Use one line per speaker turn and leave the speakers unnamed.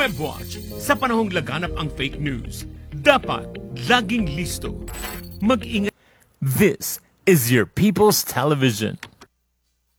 WebWatch, sa panahong laganap ang fake news, dapat laging listo. Mag-ingat.
This is your People's Television.